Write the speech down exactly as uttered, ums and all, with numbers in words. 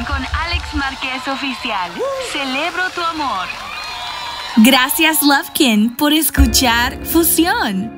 con Alex Márquez Oficial. Celebro tu amor. Gracias, Lovekin, por escuchar Fusión.